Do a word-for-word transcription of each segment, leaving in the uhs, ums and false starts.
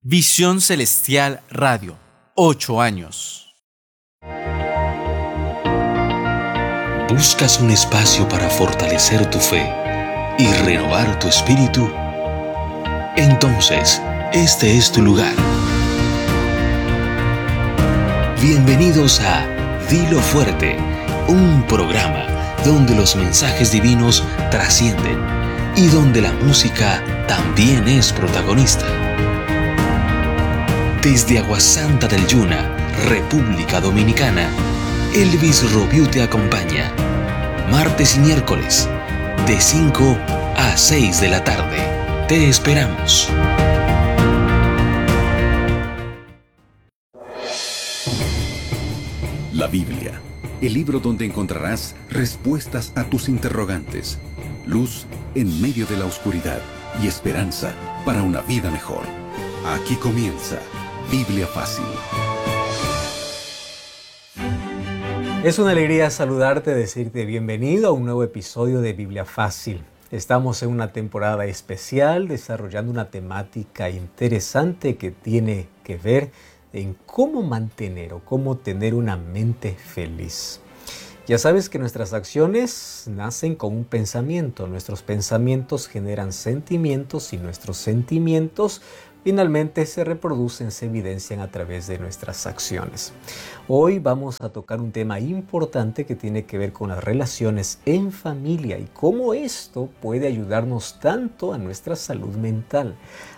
Visión Celestial Radio, ocho años. ¿Buscas un espacio para fortalecer tu fe y renovar tu espíritu? Entonces, este es tu lugar. Bienvenidos a Dilo Fuerte, un programa donde los mensajes divinos trascienden y donde la música también es protagonista. Desde Aguasanta del Yuna, República Dominicana, Elvis Robiu te acompaña, martes y miércoles, de cinco a seis de la tarde. Te esperamos. La Biblia, el libro donde encontrarás respuestas a tus interrogantes, luz en medio de la oscuridad y esperanza para una vida mejor. Aquí comienza Biblia Fácil. Es una alegría saludarte, decirte bienvenido a un nuevo episodio de Biblia Fácil. Estamos en una temporada especial desarrollando una temática interesante que tiene que ver en cómo mantener o cómo tener una mente feliz. Ya sabes que nuestras acciones nacen con un pensamiento, nuestros pensamientos generan sentimientos y nuestros sentimientos finalmente se reproducen, se evidencian a través de nuestras acciones. Hoy vamos a tocar un tema importante que tiene que ver con las relaciones en familia y cómo esto puede ayudarnos tanto a nuestra salud mental.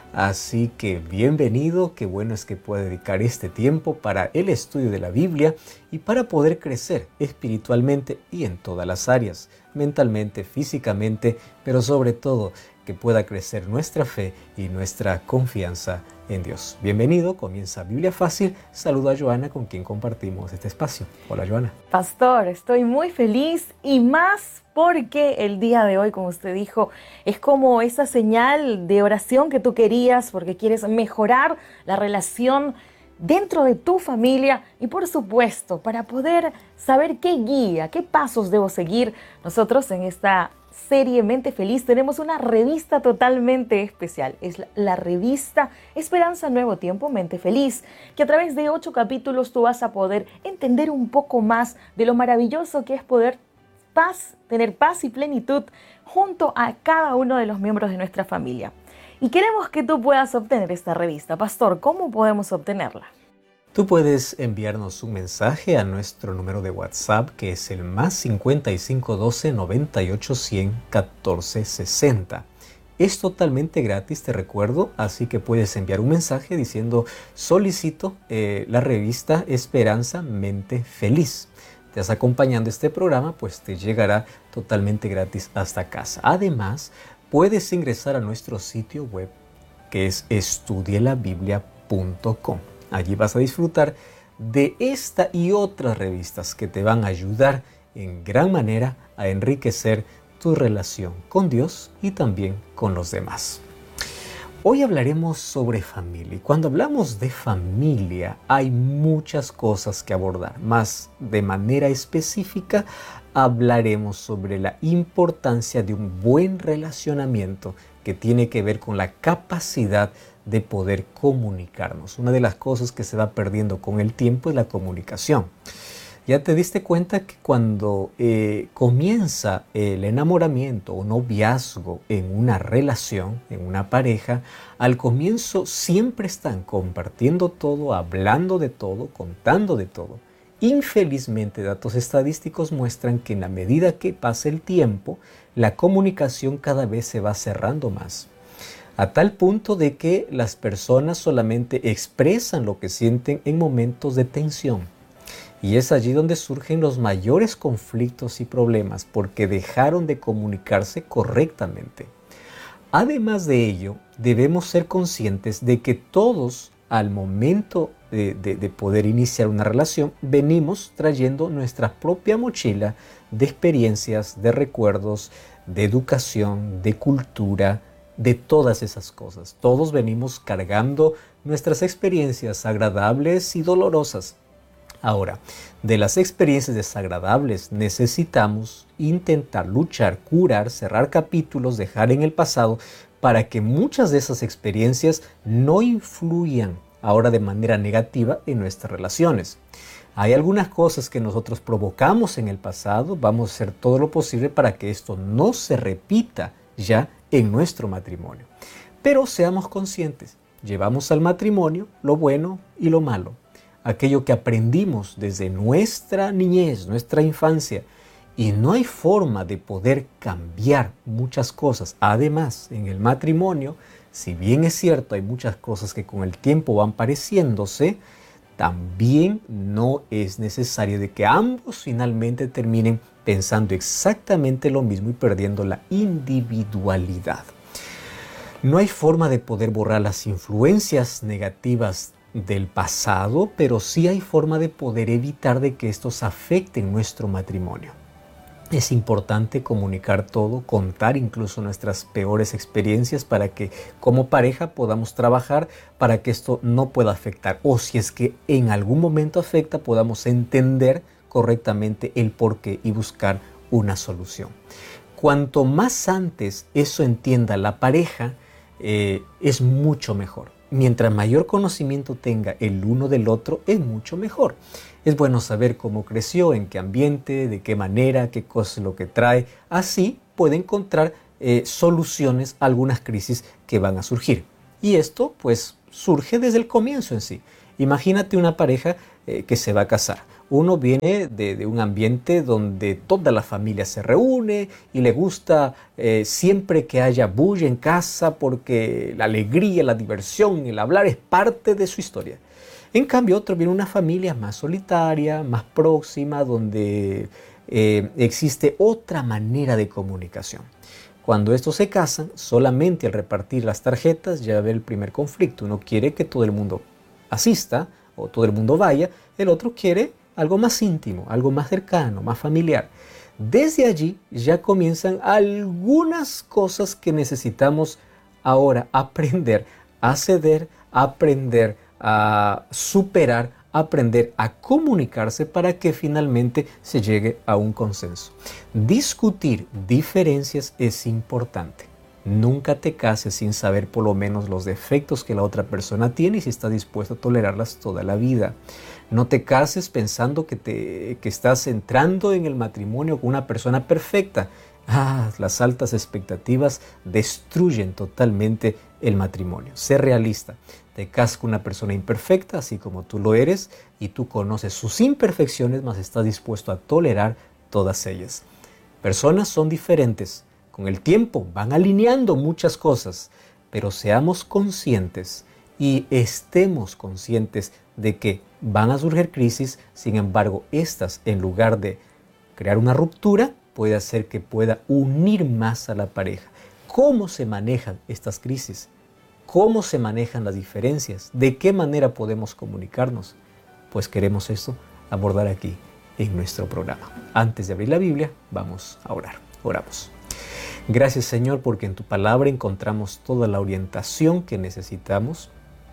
Así que bienvenido, qué bueno es que pueda dedicar este tiempo para el estudio de la Biblia y para poder crecer espiritualmente y en todas las áreas, mentalmente, físicamente, pero sobre todo que pueda crecer nuestra fe y nuestra confianza en Dios. Bienvenido, comienza Biblia Fácil. Saludo a Joana, con quien compartimos este espacio. Hola, Joana. Pastor, estoy muy feliz y más porque el día de hoy, como usted dijo, es como esa señal de oración que tú querías porque quieres mejorar la relación dentro de tu familia y, por supuesto, para poder saber qué guía, qué pasos debo seguir. Nosotros en esta serie Mente Feliz tenemos una revista totalmente especial. Es la, la revista Esperanza Nuevo Tiempo Mente Feliz, que a través de ocho capítulos tú vas a poder entender un poco más de lo maravilloso que es poder paz, tener paz y plenitud junto a cada uno de los miembros de nuestra familia. Y queremos que tú puedas obtener esta revista. Pastor, ¿cómo podemos obtenerla? Tú puedes enviarnos un mensaje a nuestro número de WhatsApp, que es el más cincuenta y cinco doce noventa y ocho cien catorce sesenta. Es totalmente gratis, te recuerdo, así que puedes enviar un mensaje diciendo solicito eh, la revista Esperanza Mente Feliz. Te estás acompañando este programa, pues te llegará totalmente gratis hasta casa. Además, puedes ingresar a nuestro sitio web, que es estudie la biblia punto com. Allí vas a disfrutar de esta y otras revistas que te van a ayudar en gran manera a enriquecer tu relación con Dios y también con los demás. Hoy hablaremos sobre familia y cuando hablamos de familia hay muchas cosas que abordar, más de manera específica hablaremos sobre la importancia de un buen relacionamiento que tiene que ver con la capacidad de poder comunicarnos. Una de las cosas que se va perdiendo con el tiempo es la comunicación. Ya te diste cuenta que cuando eh, comienza el enamoramiento o noviazgo en una relación, en una pareja, al comienzo siempre están compartiendo todo, hablando de todo, contando de todo. Infelizmente, datos estadísticos muestran que en la medida que pasa el tiempo, la comunicación cada vez se va cerrando más. A tal punto de que las personas solamente expresan lo que sienten en momentos de tensión. Y es allí donde surgen los mayores conflictos y problemas porque dejaron de comunicarse correctamente. Además de ello, debemos ser conscientes de que todos al momento de, de, de poder iniciar una relación venimos trayendo nuestra propia mochila de experiencias, de recuerdos, de educación, de cultura, de todas esas cosas. Todos venimos cargando nuestras experiencias agradables y dolorosas. Ahora, de las experiencias desagradables necesitamos intentar luchar, curar, cerrar capítulos, dejar en el pasado para que muchas de esas experiencias no influyan ahora de manera negativa en nuestras relaciones. Hay algunas cosas que nosotros provocamos en el pasado, vamos a hacer todo lo posible para que esto no se repita ya en nuestro matrimonio. Pero seamos conscientes, llevamos al matrimonio lo bueno y lo malo, aquello que aprendimos desde nuestra niñez, nuestra infancia, y no hay forma de poder cambiar muchas cosas. Además, en el matrimonio, si bien es cierto, hay muchas cosas que con el tiempo van pareciéndose, también no es necesario de que ambos finalmente terminen pensando exactamente lo mismo y perdiendo la individualidad. No hay forma de poder borrar las influencias negativas del pasado, pero sí hay forma de poder evitar de que estos afecten nuestro matrimonio. Es importante comunicar todo, contar incluso nuestras peores experiencias para que como pareja podamos trabajar para que esto no pueda afectar. O si es que en algún momento afecta, podamos entender correctamente el porqué y buscar una solución. Cuanto más antes eso entienda la pareja, eh, es mucho mejor. Mientras mayor conocimiento tenga el uno del otro, es mucho mejor. Es bueno saber cómo creció, en qué ambiente, de qué manera, qué cosa es lo que trae. Así puede encontrar eh, soluciones a algunas crisis que van a surgir. Y esto pues surge desde el comienzo en sí. Imagínate una pareja eh, que se va a casar. Uno viene de, de un ambiente donde toda la familia se reúne y le gusta eh, siempre que haya bulla en casa porque la alegría, la diversión, el hablar es parte de su historia. En cambio, otro viene una familia más solitaria, más próxima, donde eh, existe otra manera de comunicación. Cuando estos se casan, solamente al repartir las tarjetas ya ve el primer conflicto. Uno quiere que todo el mundo asista o todo el mundo vaya, el otro quiere algo más íntimo, algo más cercano, más familiar. Desde allí ya comienzan algunas cosas que necesitamos ahora aprender a ceder, aprender a superar, aprender a comunicarse para que finalmente se llegue a un consenso. Discutir diferencias es importante. Nunca te cases sin saber por lo menos los defectos que la otra persona tiene y si está dispuesto a tolerarlas toda la vida. No te cases pensando que, te, que estás entrando en el matrimonio con una persona perfecta. Ah, las altas expectativas destruyen totalmente el matrimonio. Sé realista. Te casas con una persona imperfecta, así como tú lo eres, y tú conoces sus imperfecciones, mas estás dispuesto a tolerar todas ellas. Personas son diferentes. Con el tiempo van alineando muchas cosas, pero seamos conscientes y estemos conscientes de que van a surgir crisis. Sin embargo, estas, en lugar de crear una ruptura, puede hacer que pueda unir más a la pareja. ¿Cómo se manejan estas crisis? ¿Cómo se manejan las diferencias? ¿De qué manera podemos comunicarnos? Pues queremos esto abordar aquí en nuestro programa. Antes de abrir la Biblia, vamos a orar. Oramos. Gracias, Señor, porque en tu palabra encontramos toda la orientación que necesitamos,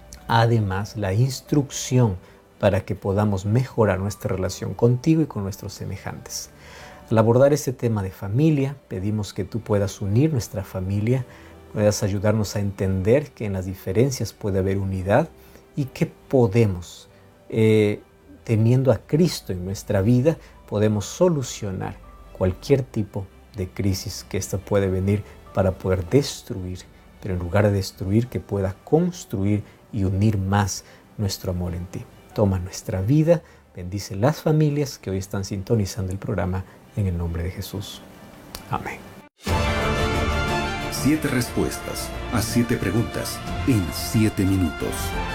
además la instrucción para que podamos mejorar nuestra relación contigo y con nuestros semejantes. Al abordar este tema de familia, pedimos que tú puedas unir nuestra familia, puedas ayudarnos a entender que en las diferencias puede haber unidad y que podemos, eh, teniendo a Cristo en nuestra vida, podemos solucionar cualquier tipo de crisis que ésta puede venir para poder destruir, pero en lugar de destruir, que pueda construir y unir más nuestro amor en ti. Toma nuestra vida, bendice las familias que hoy están sintonizando el programa en el nombre de Jesús. Amén. Siete respuestas a siete preguntas en siete minutos.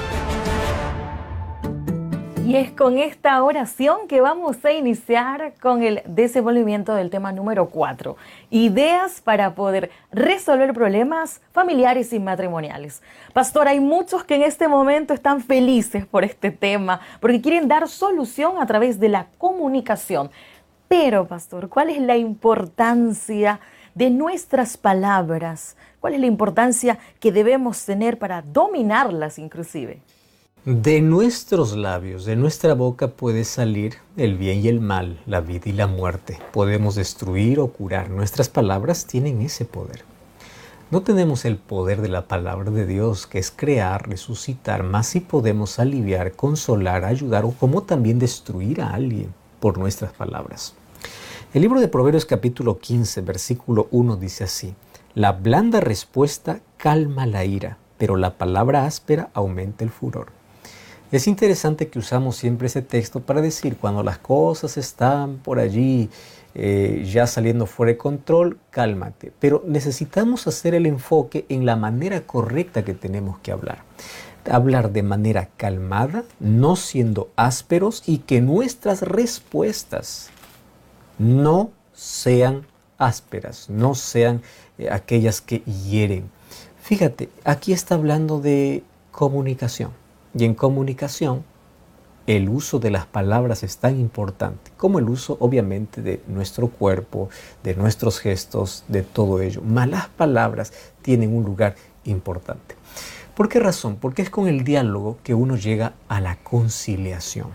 Y es con esta oración que vamos a iniciar con el desenvolvimiento del tema número cuatro. Ideas para poder resolver problemas familiares y matrimoniales. Pastor, hay muchos que en este momento están felices por este tema, porque quieren dar solución a través de la comunicación. Pero, pastor, ¿cuál es la importancia de nuestras palabras? ¿Cuál es la importancia que debemos tener para dominarlas inclusive? De nuestros labios, de nuestra boca puede salir el bien y el mal, la vida y la muerte. Podemos destruir o curar. Nuestras palabras tienen ese poder. No tenemos el poder de la palabra de Dios, que es crear, resucitar, más si podemos aliviar, consolar, ayudar o como también destruir a alguien por nuestras palabras. El libro de Proverbios capítulo quince, versículo uno dice así: la blanda respuesta calma la ira, pero la palabra áspera aumenta el furor. Es interesante que usamos siempre ese texto para decir cuando las cosas están por allí eh, ya saliendo fuera de control, cálmate. Pero necesitamos hacer el enfoque en la manera correcta que tenemos que hablar. Hablar de manera calmada, no siendo ásperos, y que nuestras respuestas no sean ásperas, no sean eh, aquellas que hieren. Fíjate, aquí está hablando de comunicación. Y en comunicación, el uso de las palabras es tan importante como el uso, obviamente, de nuestro cuerpo, de nuestros gestos, de todo ello. Malas palabras tienen un lugar importante. ¿Por qué razón? Porque es con el diálogo que uno llega a la conciliación.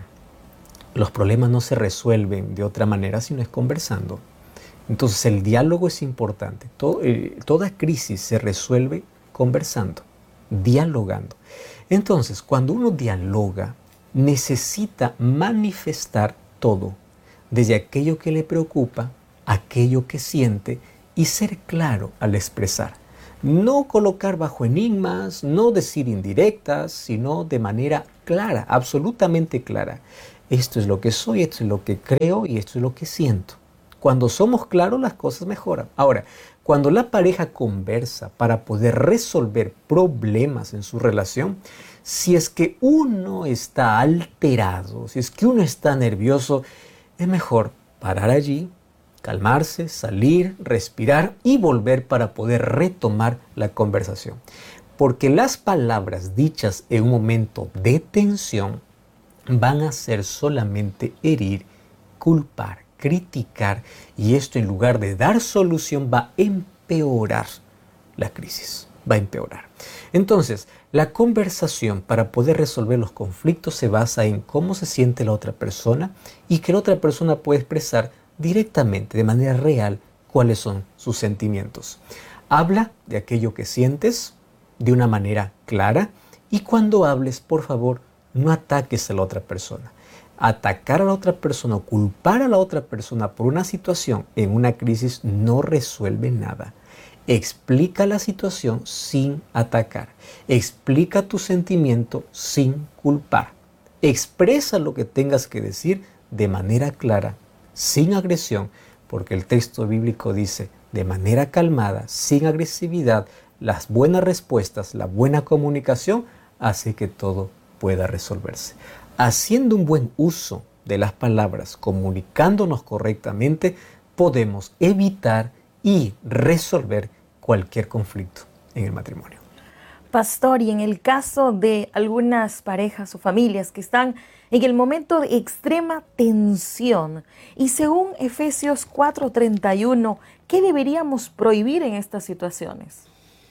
Los problemas no se resuelven de otra manera sino es conversando. Entonces el diálogo es importante. Todo, eh, toda crisis se resuelve conversando, dialogando. Entonces, cuando uno dialoga, necesita manifestar todo, desde aquello que le preocupa, aquello que siente, y ser claro al expresar. No colocar bajo enigmas, no decir indirectas, sino de manera clara, absolutamente clara. Esto es lo que soy, esto es lo que creo y esto es lo que siento. Cuando somos claros, las cosas mejoran. Ahora, cuando la pareja conversa para poder resolver problemas en su relación, si es que uno está alterado, si es que uno está nervioso, es mejor parar allí, calmarse, salir, respirar y volver para poder retomar la conversación. Porque las palabras dichas en un momento de tensión van a ser solamente herir, culpar, criticar, y esto en lugar de dar solución va a empeorar la crisis, va a empeorar. Entonces, la conversación para poder resolver los conflictos se basa en cómo se siente la otra persona y que la otra persona puede expresar directamente, de manera real, cuáles son sus sentimientos. Habla de aquello que sientes de una manera clara, y cuando hables, por favor, no ataques a la otra persona. Atacar a la otra persona o culpar a la otra persona por una situación en una crisis no resuelve nada. Explica la situación sin atacar. Explica tu sentimiento sin culpar. Expresa lo que tengas que decir de manera clara, sin agresión, porque el texto bíblico dice de manera calmada, sin agresividad. Las buenas respuestas, la buena comunicación hace que todo pueda resolverse. Haciendo un buen uso de las palabras, comunicándonos correctamente, podemos evitar y resolver cualquier conflicto en el matrimonio. Pastor, y en el caso de algunas parejas o familias que están en el momento de extrema tensión, y según Efesios cuatro treinta y uno, ¿qué deberíamos prohibir en estas situaciones?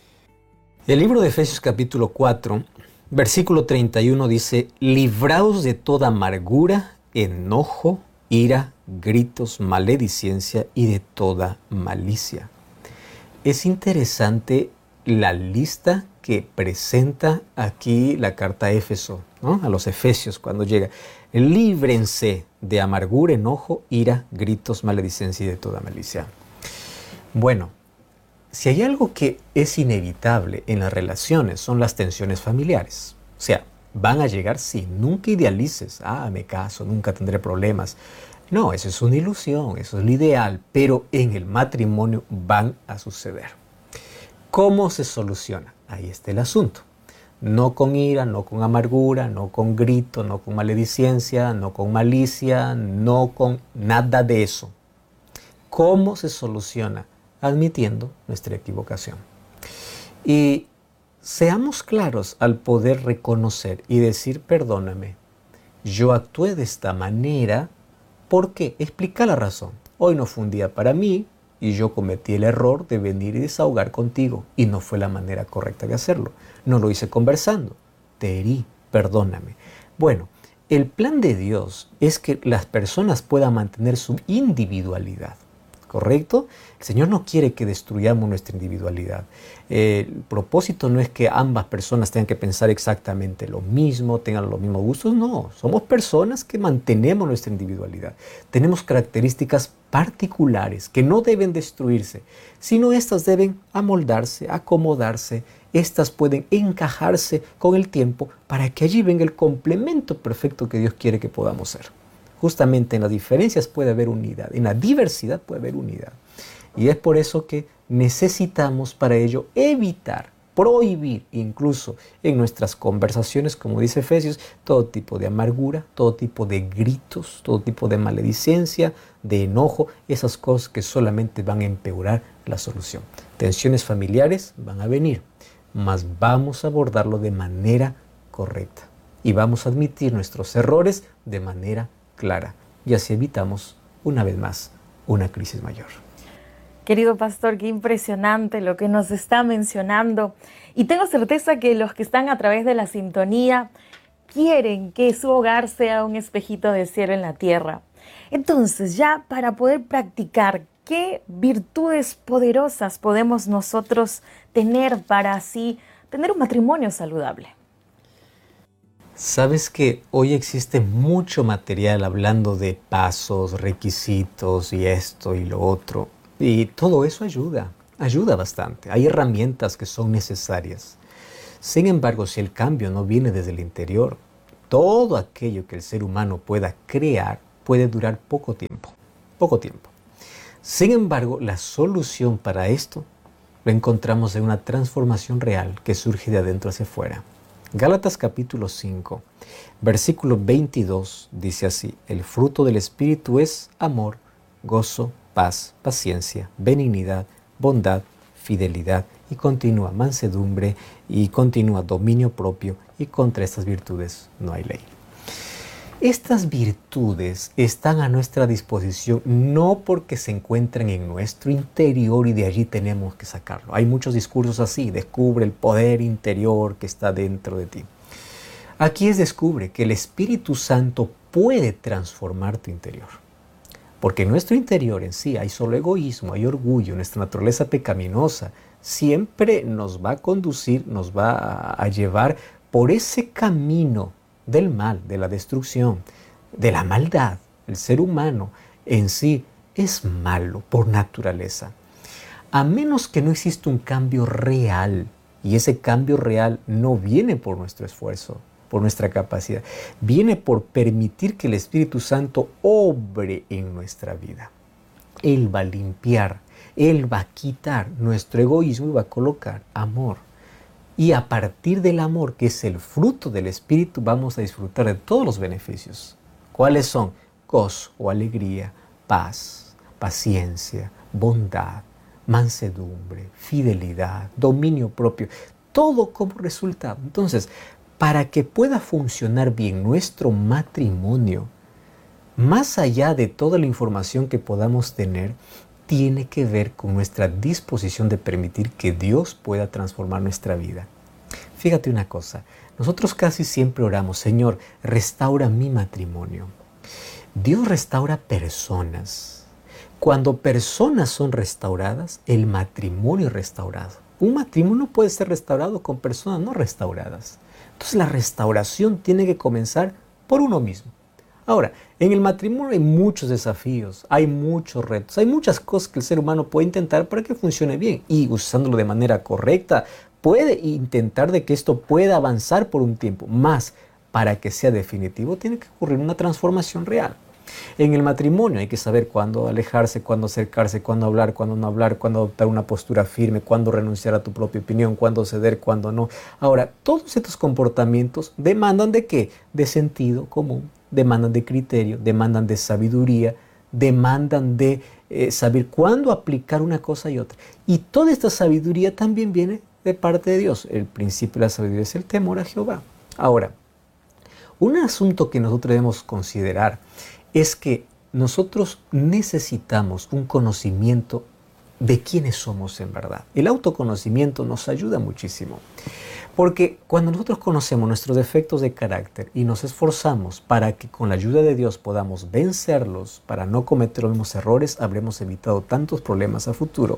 El libro de Efesios capítulo cuatro, versículo treinta y uno dice: libraos de toda amargura, enojo, ira, gritos, maledicencia y de toda malicia. Es interesante la lista que presenta aquí la carta a Éfeso, ¿no? A los Efesios cuando llega. Líbrense de amargura, enojo, ira, gritos, maledicencia y de toda malicia. Bueno, si hay algo que es inevitable en las relaciones son las tensiones familiares. O sea, van a llegar, sí, nunca idealices, ah, me caso, nunca tendré problemas. No, eso es una ilusión, eso es lo ideal, pero en el matrimonio van a suceder. ¿Cómo se soluciona? Ahí está el asunto. No con ira, no con amargura, no con grito, no con maledicencia, no con malicia, no con nada de eso. ¿Cómo se soluciona? Admitiendo nuestra equivocación. Y seamos claros al poder reconocer y decir: perdóname, yo actué de esta manera. ¿Por qué? Explica la razón. Hoy no fue un día para mí y yo cometí el error de venir y desahogar contigo y no fue la manera correcta de hacerlo. No lo hice conversando. Te herí, perdóname. Bueno, el plan de Dios es que las personas puedan mantener su individualidad. ¿correcto? El Señor no quiere que destruyamos nuestra individualidad. Eh, el propósito no es que ambas personas tengan que pensar exactamente lo mismo, tengan los mismos gustos, no. Somos personas que mantenemos nuestra individualidad. Tenemos características particulares que no deben destruirse, sino estas deben amoldarse, acomodarse. Estas pueden encajarse con el tiempo para que allí venga el complemento perfecto que Dios quiere que podamos ser. Justamente en las diferencias puede haber unidad, en la diversidad puede haber unidad. Y es por eso que necesitamos para ello evitar, prohibir incluso en nuestras conversaciones, como dice Efesios, todo tipo de amargura, todo tipo de gritos, todo tipo de maledicencia, de enojo, esas cosas que solamente van a empeorar la solución. Tensiones familiares van a venir, mas vamos a abordarlo de manera correcta y vamos a admitir nuestros errores de manera clara y así evitamos una vez más una crisis mayor. Querido pastor, qué impresionante lo que nos está mencionando y tengo certeza que los que están a través de la sintonía quieren que su hogar sea un espejito de cielo en la tierra. Entonces, ya para poder practicar, ¿qué virtudes poderosas podemos nosotros tener para así tener un matrimonio saludable? Sabes que hoy existe mucho material hablando de pasos, requisitos y esto y lo otro. Y todo eso ayuda, ayuda bastante. Hay herramientas que son necesarias. Sin embargo, si el cambio no viene desde el interior, todo aquello que el ser humano pueda crear puede durar poco tiempo, poco tiempo. Sin embargo, la solución para esto lo encontramos en una transformación real que surge de adentro hacia afuera. Gálatas capítulo cinco, versículo veintidós dice así: el fruto del Espíritu es amor, gozo, paz, paciencia, benignidad, bondad, fidelidad y continúa mansedumbre y continúa dominio propio y contra estas virtudes no hay ley. Estas virtudes están a nuestra disposición no porque se encuentran en nuestro interior y de allí tenemos que sacarlo. Hay muchos discursos así, descubre el poder interior que está dentro de ti. Aquí es descubre que el Espíritu Santo puede transformar tu interior. Porque en nuestro interior en sí hay solo egoísmo, hay orgullo, nuestra naturaleza pecaminosa siempre nos va a conducir, nos va a, a llevar por ese camino del mal, de la destrucción, de la maldad. El ser humano en sí es malo por naturaleza. A menos que no exista un cambio real, y ese cambio real no viene por nuestro esfuerzo, por nuestra capacidad, viene por permitir que el Espíritu Santo obre en nuestra vida. Él va a limpiar, Él va a quitar nuestro egoísmo y va a colocar amor. Y a partir del amor, que es el fruto del Espíritu, vamos a disfrutar de todos los beneficios. ¿Cuáles son? Gozo o alegría, paz, paciencia, bondad, mansedumbre, fidelidad, dominio propio. Todo como resultado. Entonces, para que pueda funcionar bien nuestro matrimonio, más allá de toda la información que podamos tener, tiene que ver con nuestra disposición de permitir que Dios pueda transformar nuestra vida. Fíjate una cosa, nosotros casi siempre oramos: Señor, restaura mi matrimonio. Dios restaura personas. Cuando personas son restauradas, el matrimonio es restaurado. Un matrimonio puede ser restaurado con personas no restauradas. Entonces la restauración tiene que comenzar por uno mismo. Ahora, en el matrimonio hay muchos desafíos, hay muchos retos, hay muchas cosas que el ser humano puede intentar para que funcione bien y usándolo de manera correcta puede intentar de que esto pueda avanzar por un tiempo, más para que sea definitivo tiene que ocurrir una transformación real. En el matrimonio hay que saber cuándo alejarse, cuándo acercarse, cuándo hablar, cuándo no hablar, cuándo adoptar una postura firme, cuándo renunciar a tu propia opinión, cuándo ceder, cuándo no. Ahora, todos estos comportamientos demandan de qué? De sentido común, demandan de criterio, demandan de sabiduría, demandan de eh, saber cuándo aplicar una cosa y otra. Y toda esta sabiduría también viene de parte de Dios. El principio de la sabiduría es el temor a Jehová. Ahora, un asunto que nosotros debemos considerar es que nosotros necesitamos un conocimiento de quiénes somos en verdad. El autoconocimiento nos ayuda muchísimo. Porque cuando nosotros conocemos nuestros defectos de carácter y nos esforzamos para que con la ayuda de Dios podamos vencerlos, para no cometer los mismos errores, habremos evitado tantos problemas a futuro.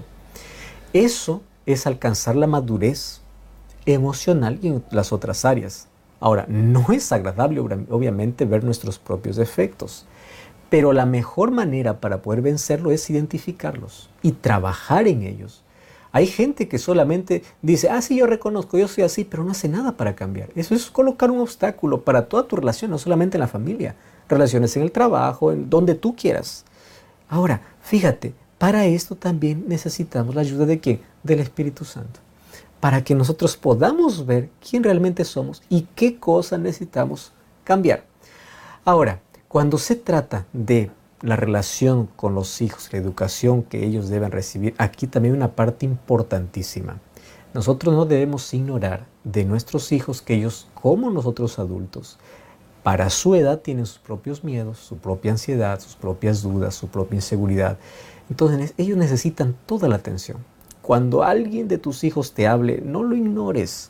Eso es alcanzar la madurez emocional y en las otras áreas. Ahora, no es agradable obviamente ver nuestros propios defectos, pero la mejor manera para poder vencerlo es identificarlos y trabajar en ellos. Hay gente que solamente dice, ah, sí, yo reconozco, yo soy así, pero no hace nada para cambiar. Eso es colocar un obstáculo para toda tu relación, no solamente en la familia, relaciones en el trabajo, en donde tú quieras. Ahora, fíjate, para esto también necesitamos la ayuda de ¿quién? Del Espíritu Santo. Para que nosotros podamos ver quién realmente somos y qué cosas necesitamos cambiar. Ahora, cuando se trata de la relación con los hijos, la educación que ellos deben recibir, aquí también hay una parte importantísima. Nosotros no debemos ignorar de nuestros hijos que ellos, como nosotros adultos, para su edad tienen sus propios miedos, su propia ansiedad, sus propias dudas, su propia inseguridad. Entonces ellos necesitan toda la atención. Cuando alguien de tus hijos te hable, no lo ignores,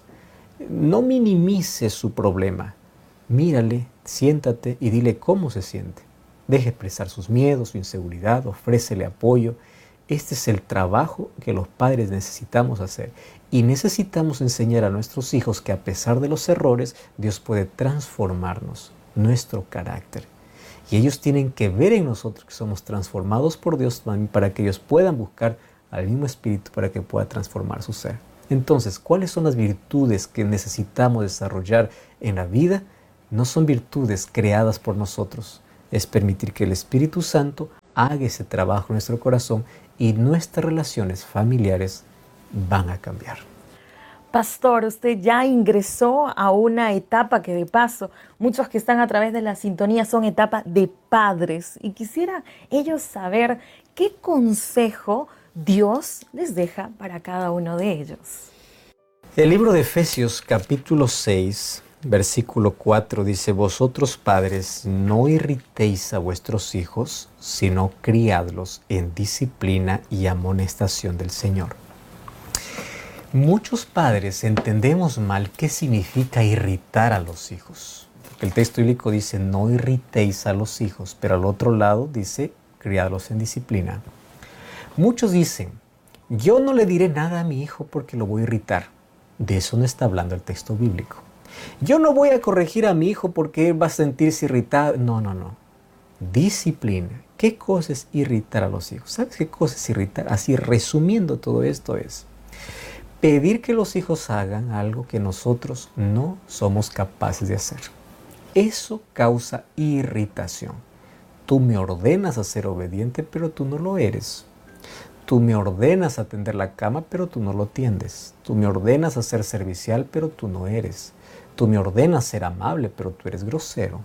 no minimices su problema. Mírale, siéntate y dile cómo se siente. Deje expresar sus miedos, su inseguridad, ofrécele apoyo. Este es el trabajo que los padres necesitamos hacer. Y necesitamos enseñar a nuestros hijos que a pesar de los errores, Dios puede transformarnos, nuestro carácter. Y ellos tienen que ver en nosotros que somos transformados por Dios para que ellos puedan buscar al mismo Espíritu para que pueda transformar su ser. Entonces, ¿cuáles son las virtudes que necesitamos desarrollar en la vida? No son virtudes creadas por nosotros. Es permitir que el Espíritu Santo haga ese trabajo en nuestro corazón y nuestras relaciones familiares van a cambiar. Pastor, usted ya ingresó a una etapa que de paso muchos que están a través de la sintonía son etapa de padres y quisiera ellos saber qué consejo Dios les deja para cada uno de ellos. El libro de Efesios capítulo seis, versículo cuatro dice, vosotros padres no irritéis a vuestros hijos, sino criadlos en disciplina y amonestación del Señor. Muchos padres entendemos mal qué significa irritar a los hijos. El texto bíblico dice, no irritéis a los hijos, pero al otro lado dice, criadlos en disciplina. Muchos dicen, yo no le diré nada a mi hijo porque lo voy a irritar. De eso no está hablando el texto bíblico. Yo no voy a corregir a mi hijo porque él va a sentirse irritado. No, no, no. Disciplina. ¿Qué cosa es irritar a los hijos? ¿Sabes qué cosa es irritar? Así resumiendo todo esto es pedir que los hijos hagan algo que nosotros no somos capaces de hacer. Eso causa irritación. Tú me ordenas a ser obediente, pero tú no lo eres. Tú me ordenas a tender la cama, pero tú no lo tiendes. Tú me ordenas a ser servicial, pero tú no eres. Tú me ordenas ser amable, pero tú eres grosero.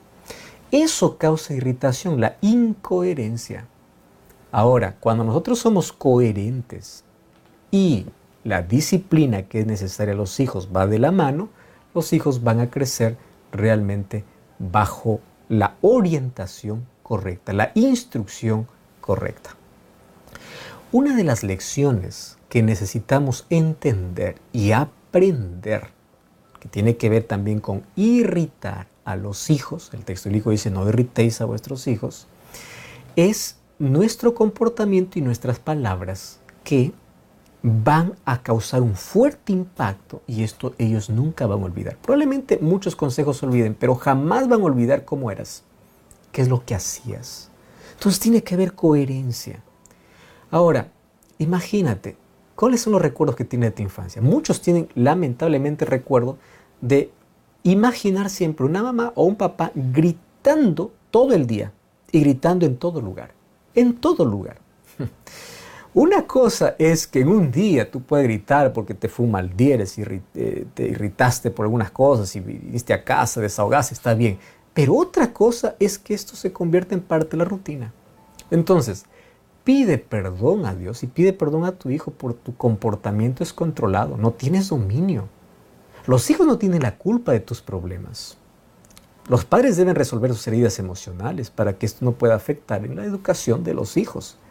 Eso causa irritación, la incoherencia. Ahora, cuando nosotros somos coherentes y la disciplina que es necesaria a los hijos va de la mano, los hijos van a crecer realmente bajo la orientación correcta, la instrucción correcta. Una de las lecciones que necesitamos entender y aprender, que tiene que ver también con irritar a los hijos, el texto bíblico dice no irritéis a vuestros hijos, es nuestro comportamiento y nuestras palabras que van a causar un fuerte impacto y esto ellos nunca van a olvidar. Probablemente muchos consejos se olviden, pero jamás van a olvidar cómo eras, qué es lo que hacías. Entonces tiene que haber coherencia. Ahora, imagínate, ¿cuáles son los recuerdos que tienes de tu infancia? Muchos tienen lamentablemente el recuerdo de imaginar siempre una mamá o un papá gritando todo el día y gritando en todo lugar, en todo lugar. Una cosa es que en un día tú puedes gritar porque te fue un mal día, te irritaste por algunas cosas y viniste a casa, desahogaste, está bien. Pero otra cosa es que esto se convierte en parte de la rutina. Entonces, pide perdón a Dios y pide perdón a tu hijo por tu comportamiento descontrolado. No tienes dominio. Los hijos no tienen la culpa de tus problemas. Los padres deben resolver sus heridas emocionales para que esto no pueda afectar en la educación de los hijos.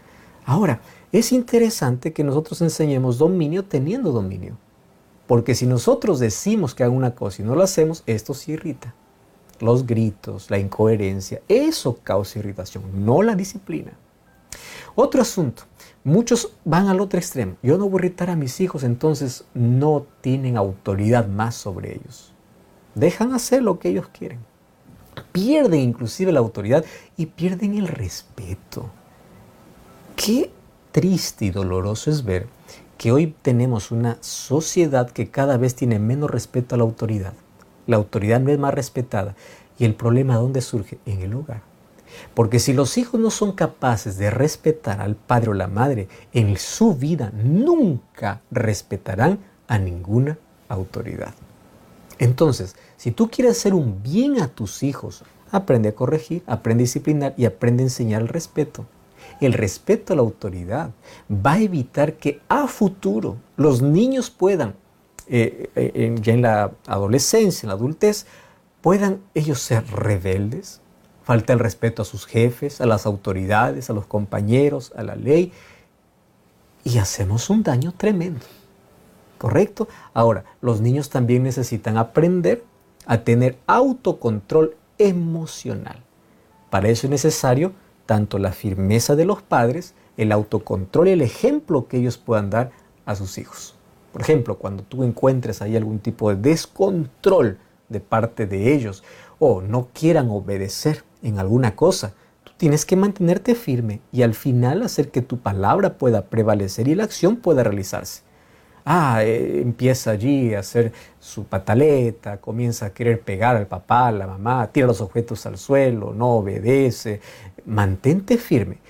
Ahora, es interesante que nosotros enseñemos dominio teniendo dominio. Porque si nosotros decimos que hagan una cosa y no lo hacemos, esto se irrita. Los gritos, la incoherencia, eso causa irritación, no la disciplina. Otro asunto, muchos van al otro extremo. Yo no voy a irritar a mis hijos, entonces no tienen autoridad más sobre ellos. Dejan hacer lo que ellos quieren. Pierden inclusive la autoridad y pierden el respeto. Qué triste y doloroso es ver que hoy tenemos una sociedad que cada vez tiene menos respeto a la autoridad. La autoridad no es más respetada. ¿Y el problema dónde surge? En el hogar. Porque si los hijos no son capaces de respetar al padre o la madre, en su vida nunca respetarán a ninguna autoridad. Entonces, si tú quieres hacer un bien a tus hijos, aprende a corregir, aprende a disciplinar y aprende a enseñar el respeto. El respeto a la autoridad va a evitar que a futuro los niños puedan, eh, eh, ya en la adolescencia, en la adultez, puedan ellos ser rebeldes, falta el respeto a sus jefes, a las autoridades, a los compañeros, a la ley, y hacemos un daño tremendo. ¿Correcto? Ahora, los niños también necesitan aprender a tener autocontrol emocional. Para eso es necesario tanto la firmeza de los padres, el autocontrol y el ejemplo que ellos puedan dar a sus hijos. Por ejemplo, cuando tú encuentres ahí algún tipo de descontrol de parte de ellos o no quieran obedecer en alguna cosa, tú tienes que mantenerte firme y al final hacer que tu palabra pueda prevalecer y la acción pueda realizarse. Ah, eh, empieza allí a hacer su pataleta, comienza a querer pegar al papá, a la mamá, tira los objetos al suelo, no obedece. Mantente firme